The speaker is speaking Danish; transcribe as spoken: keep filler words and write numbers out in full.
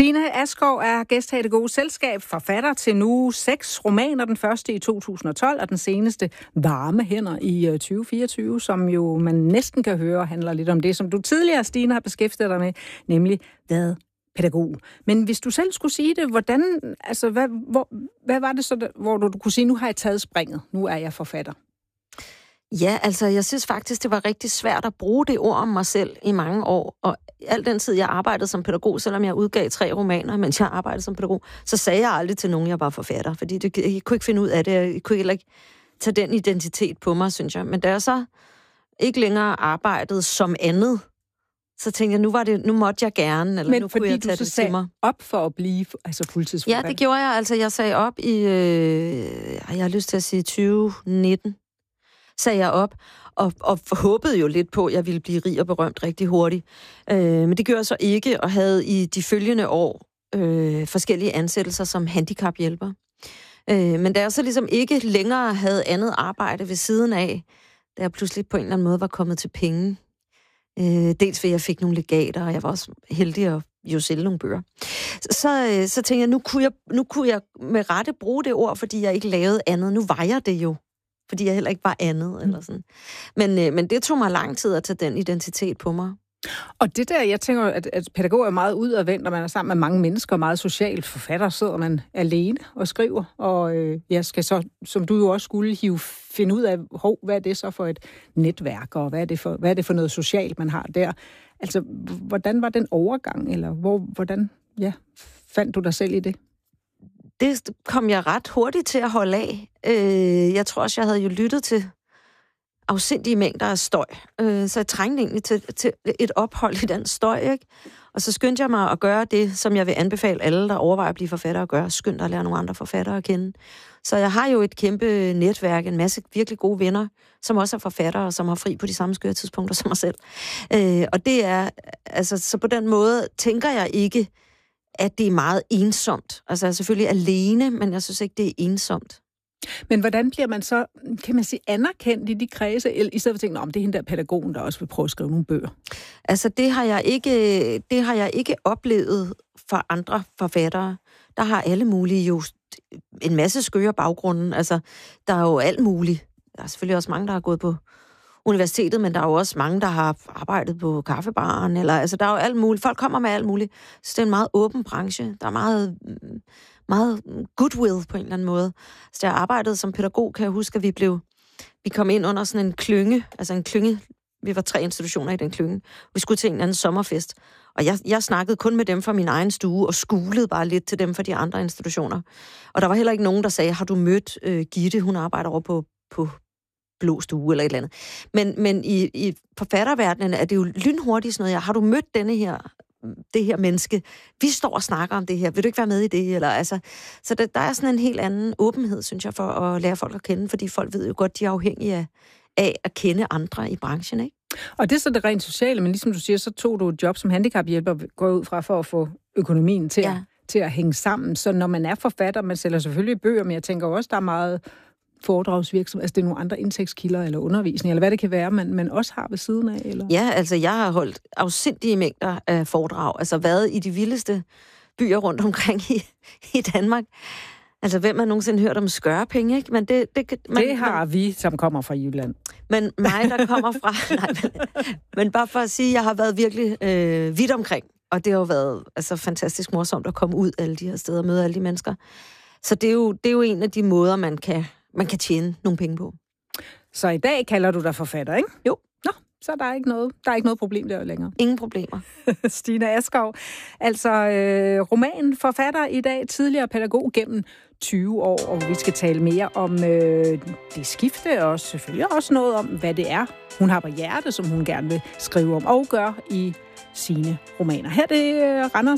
Stine Askov er gæst her i Det Gode Selskab, forfatter til nu seks romaner, den første i to tusind og tolv, og den seneste Varme hænder i tyve fireogtyve, som jo man næsten kan høre handler lidt om det, som du tidligere, Stine, har beskæftiget dig med, nemlig hvad pædagog. Men hvis du selv skulle sige det, hvordan, altså, hvad, hvor, hvad var det så, der, hvor du, du kunne sige, nu har jeg taget springet, nu er jeg forfatter? Ja, altså, jeg synes faktisk, det var rigtig svært at bruge det ord om mig selv i mange år. Og al den tid, jeg arbejdede som pædagog, selvom jeg udgav tre romaner, mens jeg arbejdede som pædagog, så sagde jeg aldrig til nogen, jeg var forfatter. Fordi det, jeg kunne ikke finde ud af det. Jeg kunne heller ikke tage den identitet på mig, synes jeg. Men da jeg så ikke længere arbejdede som andet, så tænkte jeg, nu, var det, nu måtte jeg gerne, eller Men nu kunne jeg tage det til mig. Op for at blive altså fuldtidsforfatter? Ja, det gjorde jeg. Altså, jeg sagde op i, øh, jeg har lyst til at sige tyve nitten, sagde jeg op, og, og håbede jo lidt på, at jeg ville blive rig og berømt rigtig hurtigt. Øh, men det gjorde jeg så ikke, og havde i de følgende år øh, forskellige ansættelser som handicaphjælper. Øh, men da jeg så ligesom ikke længere havde andet arbejde ved siden af, da jeg pludselig på en eller anden måde var kommet til penge, øh, dels fordi jeg fik nogle legater, og jeg var også heldig at jo sælge nogle bøger, så, øh, så tænkte jeg, nu kunne jeg, nu kunne jeg med rette bruge det ord, fordi jeg ikke lavede andet. Nu var jeg det jo. Fordi jeg heller ikke var andet, mm. eller sådan. Men, øh, men det tog mig lang tid at tage den identitet på mig. Og det der, jeg tænker, at, at pædagog er meget udadvendt, og man er sammen med mange mennesker, meget socialt. Forfatter sidder man alene og skriver, og øh, jeg skal så, som du jo også skulle, hive, finde ud af, hov, hvad er det så for et netværk, og hvad er det for, hvad er det for noget socialt, man har der? Altså, hvordan var den overgang, eller hvor, hvordan ja, fandt du dig selv i det? Det kom jeg ret hurtigt til at holde af. Øh, jeg tror også, jeg havde jo lyttet til afsindige mængder af støj. Øh, så jeg trængte egentlig til, til et ophold i den støj, ikke? Og så skyndte jeg mig at gøre det, som jeg vil anbefale alle, der overvejer at blive forfatter at gøre. Skynd dig at lære nogle andre forfattere at kende. Så jeg har jo et kæmpe netværk, en masse virkelig gode venner, som også er forfattere, og som har fri på de samme skøre tidspunkter som mig selv. Øh, og det er, altså, så på den måde tænker jeg ikke, at det er meget ensomt. Altså, jeg er selvfølgelig alene, men jeg synes ikke, det er ensomt. Men hvordan bliver man så, kan man sige, anerkendt i de kredse, eller i stedet for at tænke, om det er hende der pædagogen, der også vil prøve at skrive nogle bøger? Altså, det har jeg ikke, det har jeg ikke oplevet for andre forfattere. Der har alle mulige jo en masse skøre baggrunden. Altså, der er jo alt muligt. Der er selvfølgelig også mange, der har gået på universitetet, men der er jo også mange, der har arbejdet på kaffebaren, eller altså, der er jo alt muligt. Folk kommer med alt muligt. Så det er en meget åben branche. Der er meget, meget goodwill på en eller anden måde. Så da jeg arbejdede som pædagog, kan jeg huske, at vi blev, vi kom ind under sådan en klynge, altså en klynge, vi var tre institutioner i den klynge. Vi skulle til en eller anden sommerfest, og jeg, jeg snakkede kun med dem fra min egen stue, og skulede bare lidt til dem fra de andre institutioner. Og der var heller ikke nogen, der sagde, har du mødt øh, Gitte, hun arbejder over på, på blå stue eller et eller andet. Men, men i, i forfatterverdenen er det jo lynhurtigt sådan noget, ja, har du mødt denne her, det her menneske? Vi står og snakker om det her. Vil du ikke være med i det? Eller, altså, så der, der er sådan en helt anden åbenhed, synes jeg, for at lære folk at kende, fordi folk ved jo godt, de er afhængige af, af at kende andre i branchen, ikke? Og det er så det rent sociale, men ligesom du siger, så tog du et job som handicaphjælper, går ud fra for at få økonomien til, ja. at, til at hænge sammen. Så når man er forfatter, man sælger selvfølgelig bøger, men jeg tænker også, der er meget foredragsvirksomhed, altså det er nogle andre indtægtskilder eller undervisning, eller hvad det kan være, man, man også har ved siden af? Eller? Ja, altså jeg har holdt afsindige mængder af foredrag, altså været i de vildeste byer rundt omkring i, i Danmark. Altså hvem har nogensinde hørt om skørepenge, ikke? Men det, det, man, det har man, vi, som kommer fra Jylland. Men mig, der kommer fra... nej, men, men bare for at sige, jeg har været virkelig øh, vidt omkring, og det har jo været altså, fantastisk morsomt at komme ud alle de her steder og møde alle de mennesker. Så det er jo, det er jo en af de måder, man kan man kan tjene nogle penge på. Så i dag kalder du dig forfatter, ikke? Jo. Nå, så der er ikke noget, der er ikke noget problem der længere. Ingen problemer. Stine Askov, altså øh, romanforfatter i dag, tidligere pædagog gennem tyve år, og vi skal tale mere om øh, det skifte, og selvfølgelig også noget om, hvad det er, hun har på hjerte, som hun gerne vil skrive om og gøre i sine romaner. Her er det øh, Randers